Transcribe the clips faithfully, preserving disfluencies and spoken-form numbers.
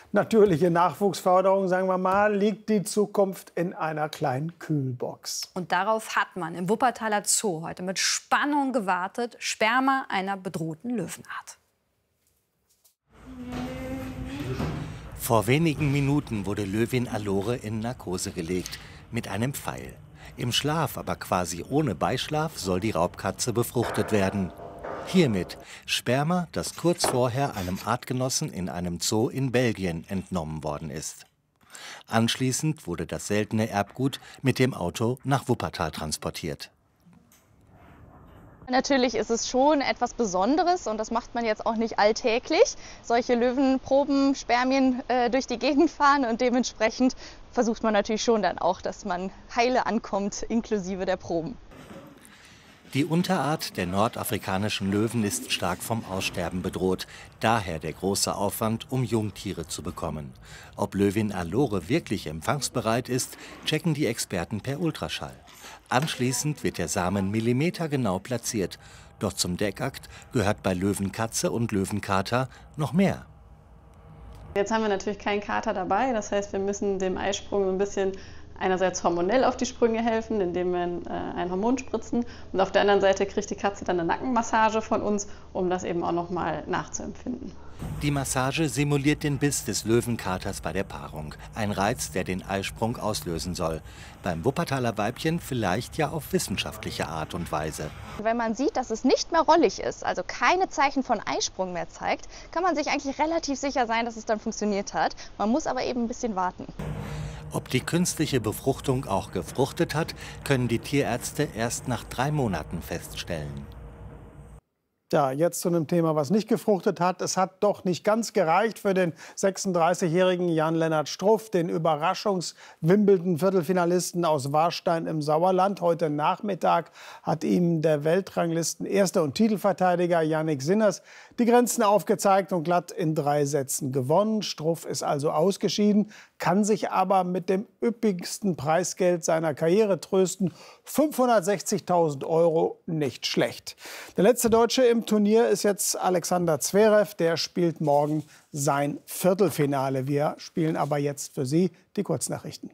natürliche Nachwuchsförderung, sagen wir mal, liegt die Zukunft in einer kleinen Kühlbox. Und darauf hat man im Wuppertaler Zoo heute mit Spannung gewartet. Sperma einer bedrohten Löwenart. Vor wenigen Minuten wurde Löwin Allore in Narkose gelegt, mit einem Pfeil. Im Schlaf, aber quasi ohne Beischlaf, soll die Raubkatze befruchtet werden. Hiermit Sperma, das kurz vorher einem Artgenossen in einem Zoo in Belgien entnommen worden ist. Anschließend wurde das seltene Erbgut mit dem Auto nach Wuppertal transportiert. Natürlich ist es schon etwas Besonderes und das macht man jetzt auch nicht alltäglich. Solche Löwenproben, Spermien äh, durch die Gegend fahren und dementsprechend versucht man natürlich schon dann auch, dass man heile ankommt, inklusive der Proben. Die Unterart der nordafrikanischen Löwen ist stark vom Aussterben bedroht. Daher der große Aufwand, um Jungtiere zu bekommen. Ob Löwin Allore wirklich empfangsbereit ist, checken die Experten per Ultraschall. Anschließend wird der Samen millimetergenau platziert. Doch zum Deckakt gehört bei Löwenkatze und Löwenkater noch mehr. Jetzt haben wir natürlich keinen Kater dabei. Das heißt, wir müssen dem Eisprung so ein bisschen einerseits hormonell auf die Sprünge helfen, indem wir äh, ein Hormon spritzen. Und auf der anderen Seite kriegt die Katze dann eine Nackenmassage von uns, um das eben auch noch mal nachzuempfinden. Die Massage simuliert den Biss des Löwenkaters bei der Paarung. Ein Reiz, der den Eisprung auslösen soll. Beim Wuppertaler Weibchen vielleicht ja auf wissenschaftliche Art und Weise. Wenn man sieht, dass es nicht mehr rollig ist, also keine Zeichen von Eisprung mehr zeigt, kann man sich eigentlich relativ sicher sein, dass es dann funktioniert hat. Man muss aber eben ein bisschen warten. Ob die künstliche Befruchtung auch gefruchtet hat, können die Tierärzte erst nach drei Monaten feststellen. Ja, jetzt zu einem Thema, was nicht gefruchtet hat. Es hat doch nicht ganz gereicht für den sechsunddreißigjährigen Jan-Lennart Struff, den Überraschungs-Wimbledon-Viertelfinalisten aus Warstein im Sauerland. Heute Nachmittag hat ihm der Weltranglisten-Erster und Titelverteidiger Jannik Sinners die Grenzen aufgezeigt und glatt in drei Sätzen gewonnen. Struff ist also ausgeschieden, kann sich aber mit dem üppigsten Preisgeld seiner Karriere trösten. fünfhundertsechzigtausend Euro, nicht schlecht. Der letzte Deutsche im Turnier ist jetzt Alexander Zverev. Der spielt morgen sein Viertelfinale. Wir spielen aber jetzt für Sie die Kurznachrichten.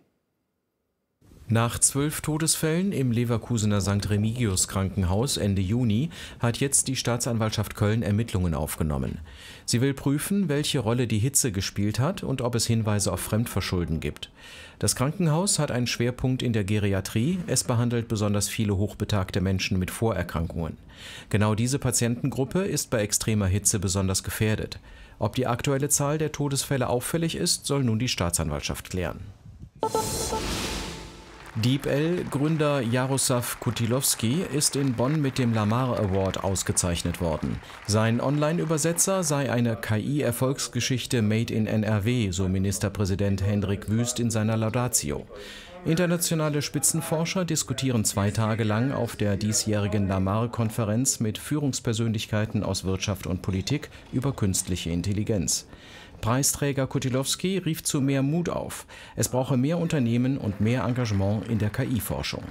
Nach zwölf Todesfällen im Leverkusener Sankt Remigius Krankenhaus Ende Juni hat jetzt die Staatsanwaltschaft Köln Ermittlungen aufgenommen. Sie will prüfen, welche Rolle die Hitze gespielt hat und ob es Hinweise auf Fremdverschulden gibt. Das Krankenhaus hat einen Schwerpunkt in der Geriatrie. Es behandelt besonders viele hochbetagte Menschen mit Vorerkrankungen. Genau diese Patientengruppe ist bei extremer Hitze besonders gefährdet. Ob die aktuelle Zahl der Todesfälle auffällig ist, soll nun die Staatsanwaltschaft klären. DeepL-Gründer Jaroslav Kutilowski ist in Bonn mit dem Lamar Award ausgezeichnet worden. Sein Online-Übersetzer sei eine K I-Erfolgsgeschichte made in N R W, so Ministerpräsident Hendrik Wüst in seiner Laudatio. Internationale Spitzenforscher diskutieren zwei Tage lang auf der diesjährigen Lamar-Konferenz mit Führungspersönlichkeiten aus Wirtschaft und Politik über künstliche Intelligenz. Preisträger Kutilowski rief zu mehr Mut auf. Es brauche mehr Unternehmen und mehr Engagement in der K I-Forschung.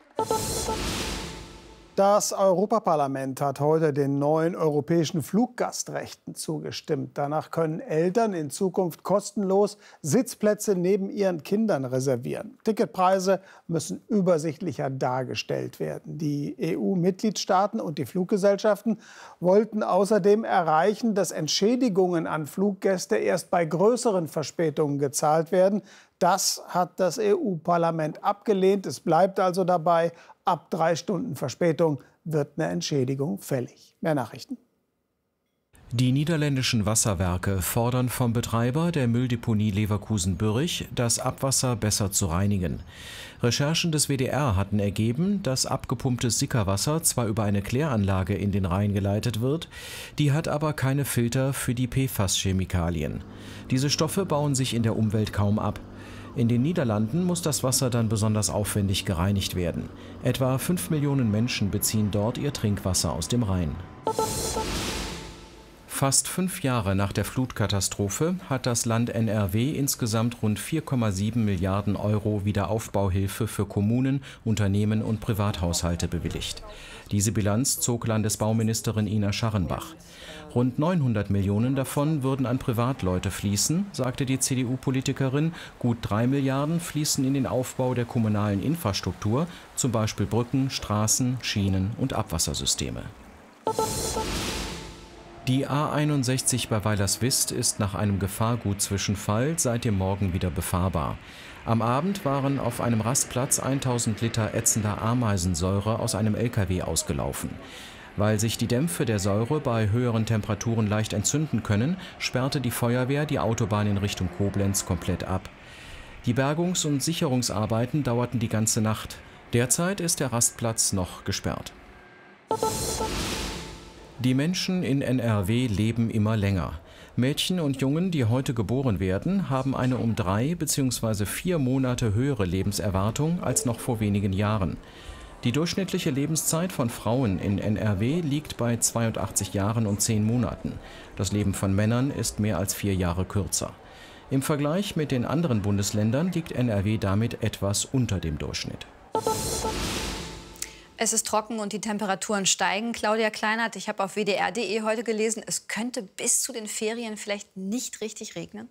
Das Europaparlament hat heute den neuen europäischen Fluggastrechten zugestimmt. Danach können Eltern in Zukunft kostenlos Sitzplätze neben ihren Kindern reservieren. Ticketpreise müssen übersichtlicher dargestellt werden. Die E U-Mitgliedstaaten und die Fluggesellschaften wollten außerdem erreichen, dass Entschädigungen an Fluggäste erst bei größeren Verspätungen gezahlt werden. Das hat das E U-Parlament abgelehnt. Es bleibt also dabei, ab drei Stunden Verspätung wird eine Entschädigung fällig. Mehr Nachrichten. Die niederländischen Wasserwerke fordern vom Betreiber der Mülldeponie Leverkusen-Bürrich, das Abwasser besser zu reinigen. Recherchen des W D R hatten ergeben, dass abgepumptes Sickerwasser zwar über eine Kläranlage in den Rhein geleitet wird, die hat aber keine Filter für die P F A S-Chemikalien. Diese Stoffe bauen sich in der Umwelt kaum ab. In den Niederlanden muss das Wasser dann besonders aufwendig gereinigt werden. Etwa fünf Millionen Menschen beziehen dort ihr Trinkwasser aus dem Rhein. Fast fünf Jahre nach der Flutkatastrophe hat das Land N R W insgesamt rund vier Komma sieben Milliarden Euro Wiederaufbauhilfe für Kommunen, Unternehmen und Privathaushalte bewilligt. Diese Bilanz zog Landesbauministerin Ina Scharrenbach. Rund neunhundert Millionen davon würden an Privatleute fließen, sagte die C D U-Politikerin. Gut drei Milliarden fließen in den Aufbau der kommunalen Infrastruktur, zum Beispiel Brücken, Straßen, Schienen und Abwassersysteme. Die A einundsechzig bei Weilerswist ist nach einem Gefahrgutzwischenfall seit dem Morgen wieder befahrbar. Am Abend waren auf einem Rastplatz tausend Liter ätzender Ameisensäure aus einem L K W ausgelaufen. Weil sich die Dämpfe der Säure bei höheren Temperaturen leicht entzünden können, sperrte die Feuerwehr die Autobahn in Richtung Koblenz komplett ab. Die Bergungs- und Sicherungsarbeiten dauerten die ganze Nacht. Derzeit ist der Rastplatz noch gesperrt. Die Menschen in N R W leben immer länger. Mädchen und Jungen, die heute geboren werden, haben eine um drei bzw. vier Monate höhere Lebenserwartung als noch vor wenigen Jahren. Die durchschnittliche Lebenszeit von Frauen in N R W liegt bei zweiundachtzig Jahren und zehn Monaten. Das Leben von Männern ist mehr als vier Jahre kürzer. Im Vergleich mit den anderen Bundesländern liegt N R W damit etwas unter dem Durchschnitt. Es ist trocken und die Temperaturen steigen. Claudia Kleinert, ich habe auf W D R punkt de heute gelesen, es könnte bis zu den Ferien vielleicht nicht richtig regnen.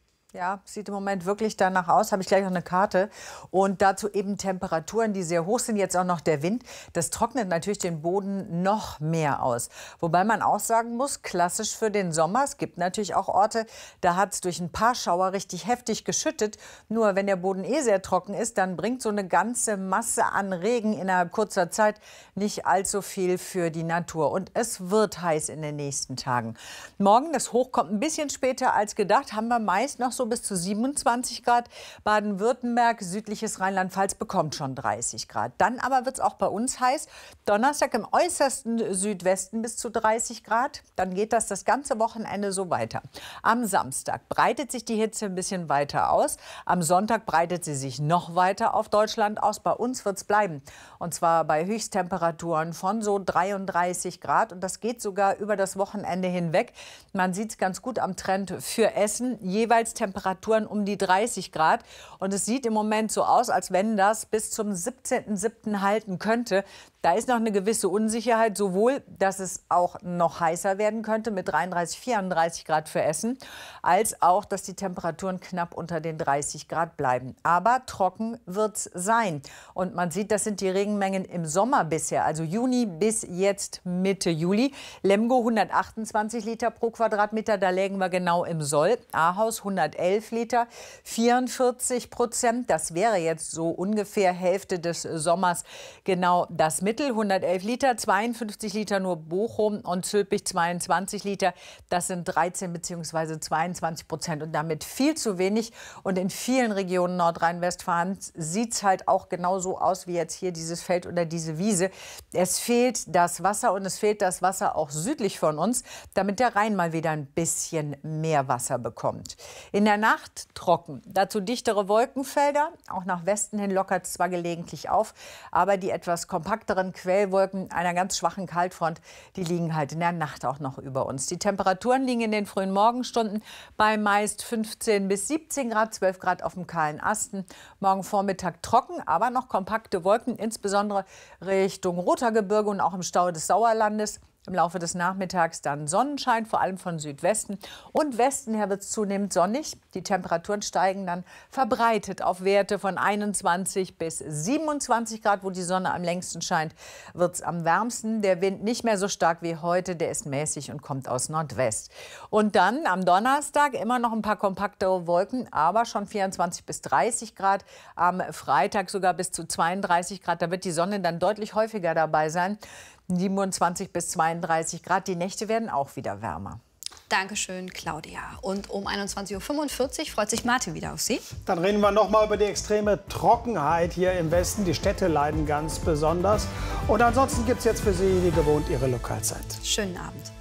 Ja, sieht im Moment wirklich danach aus. Habe ich gleich noch eine Karte. Und dazu eben Temperaturen, die sehr hoch sind. Jetzt auch noch der Wind. Das trocknet natürlich den Boden noch mehr aus. Wobei man auch sagen muss, klassisch für den Sommer. Es gibt natürlich auch Orte, da hat es durch ein paar Schauer richtig heftig geschüttet. Nur wenn der Boden eh sehr trocken ist, dann bringt so eine ganze Masse an Regen innerhalb kurzer Zeit nicht allzu viel für die Natur. Und es wird heiß in den nächsten Tagen. Morgen, das Hoch kommt ein bisschen später als gedacht, haben wir meist noch so bis zu siebenundzwanzig Grad. Baden-Württemberg, südliches Rheinland-Pfalz bekommt schon dreißig Grad. Dann aber wird es auch bei uns heiß. Donnerstag im äußersten Südwesten bis zu dreißig Grad. Dann geht das das ganze Wochenende so weiter. Am Samstag breitet sich die Hitze ein bisschen weiter aus. Am Sonntag breitet sie sich noch weiter auf Deutschland aus. Bei uns wird es bleiben. Und zwar bei Höchsttemperaturen von so dreiunddreißig Grad. Und das geht sogar über das Wochenende hinweg. Man sieht es ganz gut am Trend für Essen. Jeweils Temperaturen um die dreißig Grad. Und es sieht im Moment so aus, als wenn das bis zum siebzehnten siebten halten könnte. Da ist noch eine gewisse Unsicherheit, sowohl, dass es auch noch heißer werden könnte mit dreiunddreißig, vierunddreißig Grad für Essen, als auch, dass die Temperaturen knapp unter den dreißig Grad bleiben. Aber trocken wird es sein. Und man sieht, das sind die Regenmengen im Sommer bisher, also Juni bis jetzt Mitte Juli. Lemgo hundertachtundzwanzig Liter pro Quadratmeter, da lägen wir genau im Soll. Ahaus hundertelf Liter, vierundvierzig Prozent. Das wäre jetzt so ungefähr Hälfte des Sommers genau das Mittel. hundertelf Liter, zweiundfünfzig Liter nur Bochum und Zülpich zweiundzwanzig Liter. Das sind dreizehn bzw. zweiundzwanzig Prozent und damit viel zu wenig. Und in vielen Regionen Nordrhein-Westfalens sieht es halt auch genauso aus wie jetzt hier dieses Feld oder diese Wiese. Es fehlt das Wasser und es fehlt das Wasser auch südlich von uns, damit der Rhein mal wieder ein bisschen mehr Wasser bekommt. In der Nacht trocken, dazu dichtere Wolkenfelder. Auch nach Westen hin lockert es zwar gelegentlich auf, aber die etwas kompakteren Quellwolken einer ganz schwachen Kaltfront, die liegen halt in der Nacht auch noch über uns. Die Temperaturen liegen in den frühen Morgenstunden bei meist fünfzehn bis siebzehn Grad, zwölf Grad auf dem kahlen Asten. Morgen Vormittag trocken, aber noch kompakte Wolken, insbesondere Richtung Rothaargebirge und auch im Stau des Sauerlandes. Im Laufe des Nachmittags dann Sonnenschein, vor allem von Südwesten. Und Westen her wird es zunehmend sonnig. Die Temperaturen steigen dann verbreitet auf Werte von einundzwanzig bis siebenundzwanzig Grad, wo die Sonne am längsten scheint, wird es am wärmsten. Der Wind nicht mehr so stark wie heute, der ist mäßig und kommt aus Nordwest. Und dann am Donnerstag immer noch ein paar kompaktere Wolken, aber schon vierundzwanzig bis dreißig Grad. Am Freitag sogar bis zu zweiunddreißig Grad. Da wird die Sonne dann deutlich häufiger dabei sein. siebenundzwanzig bis zweiunddreißig Grad. Die Nächte werden auch wieder wärmer. Dankeschön, Claudia. Und um einundzwanzig Uhr fünfundvierzig freut sich Martin wieder auf Sie. Dann reden wir noch mal über die extreme Trockenheit hier im Westen. Die Städte leiden ganz besonders. Und ansonsten gibt es jetzt für Sie wie gewohnt Ihre Lokalzeit. Schönen Abend.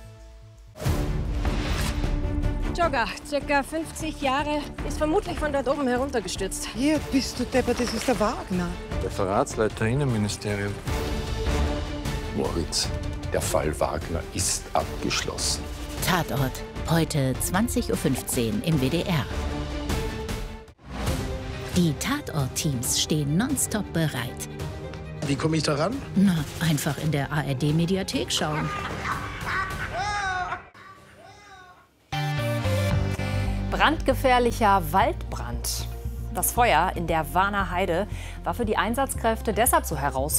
Jogger, circa fünfzig Jahre, ist vermutlich von dort oben heruntergestürzt. Hier bist du deppert, das ist der Wagner. Referatsleiter Innenministerium. Moritz, der Fall Wagner ist abgeschlossen. Tatort, heute zwanzig Uhr fünfzehn im W D R. Die Tatort-Teams stehen nonstop bereit. Wie komme ich da ran? Na, einfach in der A R D-Mediathek schauen. Brandgefährlicher Waldbrand. Das Feuer in der Warner Heide war für die Einsatzkräfte deshalb so herausfordernd.